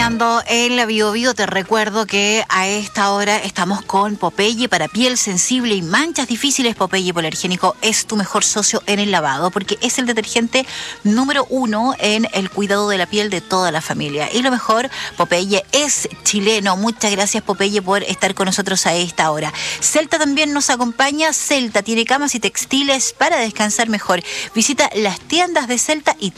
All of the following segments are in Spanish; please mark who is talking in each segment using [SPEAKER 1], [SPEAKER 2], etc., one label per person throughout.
[SPEAKER 1] escuchando en la Bio Bio. Te recuerdo que a esta hora estamos con Popeye para piel sensible y manchas difíciles. Popeye Hipoalergénico es tu mejor socio en el lavado porque es el detergente número 1 en el cuidado de la piel de toda la familia. Y lo mejor, Popeye es chileno. Muchas gracias, Popeye, por estar con nosotros a esta hora. Celta también nos acompaña. Celta tiene camas y textiles para descansar mejor. Visita las tiendas de Celta y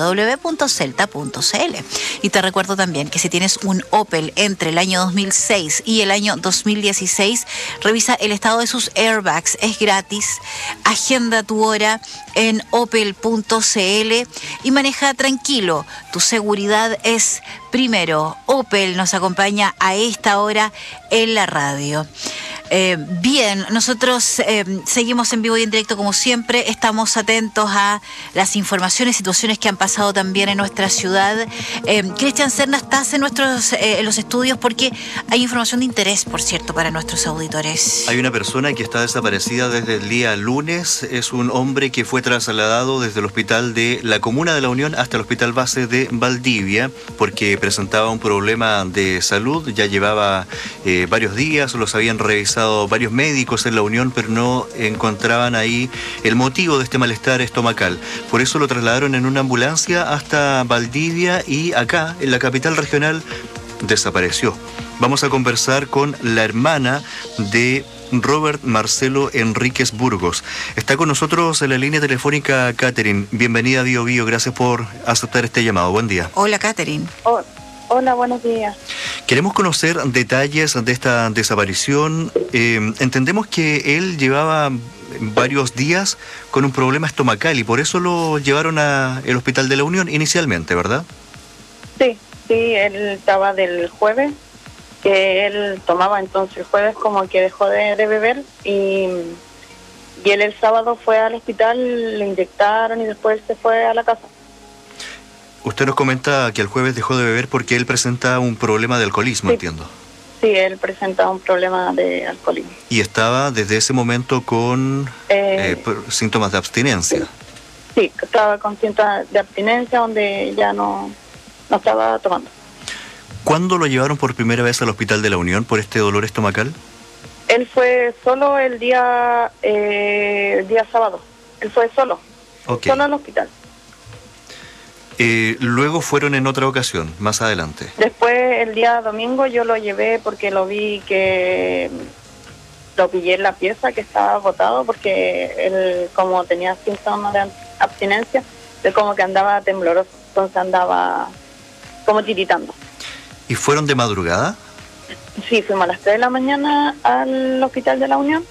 [SPEAKER 1] www.celta.cl. Y te recuerdo también que si tienes un Opel entre el año 2006 y el año 2016, revisa el estado de sus airbags. Es gratis. Agenda tu hora en opel.cl y maneja tranquilo. Tu seguridad es primero. Opel nos acompaña a esta hora en la radio. Bien, nosotros seguimos en vivo y en directo como siempre. Estamos atentos a las informaciones, situaciones que han pasado también en nuestra ciudad. Cristian Serna, estás en los estudios porque hay información de interés, por cierto, para nuestros auditores.
[SPEAKER 2] Hay una persona que está desaparecida desde el día lunes. Es un hombre que fue trasladado desde el hospital de la Comuna de la Unión hasta el hospital base de Valdivia porque presentaba un problema de salud. Ya llevaba varios días, los habían revisado varios médicos en la Unión, pero no encontraban ahí el motivo de este malestar estomacal. Por eso lo trasladaron en una ambulancia hasta Valdivia y acá, en la capital regional, desapareció. Vamos a conversar con la hermana de Robert Marcelo Enríquez Burgos. Está con nosotros en la línea telefónica Catherine. Bienvenida a Bio Bio, gracias por aceptar este llamado. Buen día.
[SPEAKER 1] Hola, Catherine.
[SPEAKER 3] Hola, buenos días.
[SPEAKER 2] Queremos conocer detalles de esta desaparición. Entendemos que él llevaba varios días con un problema estomacal y por eso lo llevaron al Hospital de la Unión inicialmente, ¿verdad?
[SPEAKER 3] Sí, él estaba del jueves, que él tomaba, entonces el jueves como que dejó de beber y él el sábado fue al hospital, le inyectaron y después se fue a la casa.
[SPEAKER 2] Usted nos comenta que el jueves dejó de beber porque él presenta un problema de alcoholismo,
[SPEAKER 3] sí.
[SPEAKER 2] Entiendo.
[SPEAKER 3] Sí, él presenta un problema de alcoholismo.
[SPEAKER 2] ¿Y estaba desde ese momento con síntomas de abstinencia?
[SPEAKER 3] Sí, estaba con síntomas de abstinencia donde ya no estaba tomando.
[SPEAKER 2] ¿Cuándo lo llevaron por primera vez al Hospital de la Unión por este dolor estomacal?
[SPEAKER 3] Él fue solo el día sábado. Él fue solo.
[SPEAKER 2] Okay.
[SPEAKER 3] Solo al hospital.
[SPEAKER 2] Luego fueron en otra ocasión, más adelante.
[SPEAKER 3] Después, el día domingo, yo lo llevé porque lo vi que lo pillé en la pieza que estaba botado porque él, como tenía síntomas de abstinencia, él como que andaba tembloroso, entonces andaba como tiritando.
[SPEAKER 2] ¿Y fueron de madrugada?
[SPEAKER 3] Sí, fuimos a las 3 de la mañana al Hospital de la Unión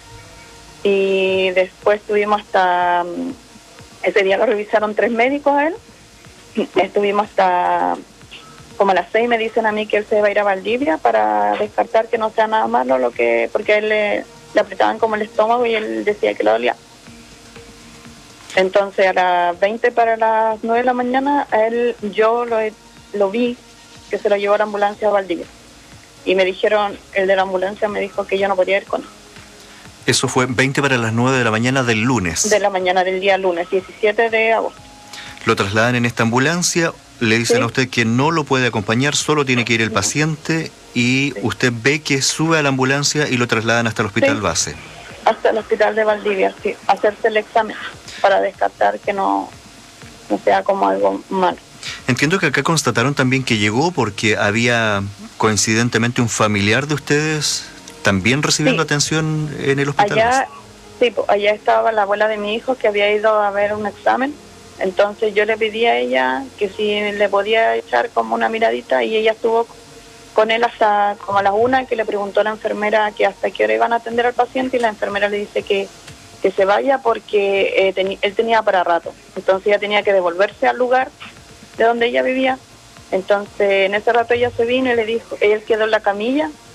[SPEAKER 3] y después estuvimos hasta... Ese día lo revisaron 3 médicos a él. Estuvimos hasta como a las 6, me dicen a mí que él se va a ir a Valdivia para descartar que no sea nada malo, porque a él le apretaban como el estómago y él decía que lo dolía. Entonces a las 20 para las 9 de la mañana a él yo lo vi que se lo llevó a la ambulancia a Valdivia. Y me dijeron, el de la ambulancia me dijo que yo no podía ir con él.
[SPEAKER 2] Eso fue 20 para las 9 de la mañana del lunes.
[SPEAKER 3] De la mañana del día lunes, 17 de agosto.
[SPEAKER 2] Lo trasladan en esta ambulancia, le dicen
[SPEAKER 3] sí.
[SPEAKER 2] a usted que no lo puede acompañar, solo tiene que ir el paciente y sí. Usted ve que sube a la ambulancia y lo trasladan hasta el hospital base.
[SPEAKER 3] Hasta el hospital de Valdivia, sí, hacerse el examen para descartar que no sea como algo malo.
[SPEAKER 2] Entiendo que acá constataron también que llegó porque había coincidentemente un familiar de ustedes también recibiendo atención en el hospital.
[SPEAKER 3] Allá estaba la abuela de mi hijo que había ido a ver un examen. Entonces yo le pedí a ella que si le podía echar como una miradita y ella estuvo con él hasta como a las 1, que le preguntó a la enfermera que hasta qué hora iban a atender al paciente y la enfermera le dice que se vaya porque él tenía para rato. Entonces ella tenía que devolverse al lugar de donde ella vivía. Entonces en ese rato ella se vino y le dijo, él quedó en la camilla